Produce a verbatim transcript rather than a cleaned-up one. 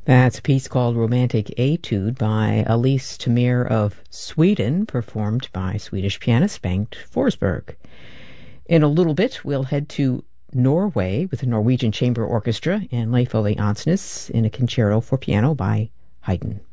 That's a piece called Romantic Etude by Elise Tamir of Sweden, performed by Swedish pianist Bengt Forsberg. In a little bit, we'll head to Norway with the Norwegian Chamber Orchestra and Leif Ove Ansnes in a concerto for piano by Haydn.